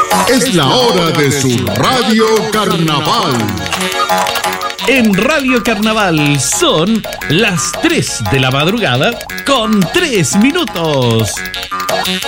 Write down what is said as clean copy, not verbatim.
Es la hora de su Radio Carnaval. En Radio Carnaval son las 3 de la madrugada con 3 minutos.